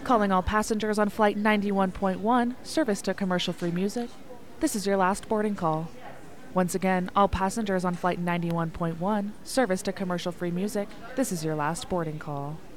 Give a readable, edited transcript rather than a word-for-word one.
Calling all passengers on Flight 91.1, service to commercial-free music. This is your last boarding call. Once again, all passengers on Flight 91.1, service to commercial-free music. This is your last boarding call.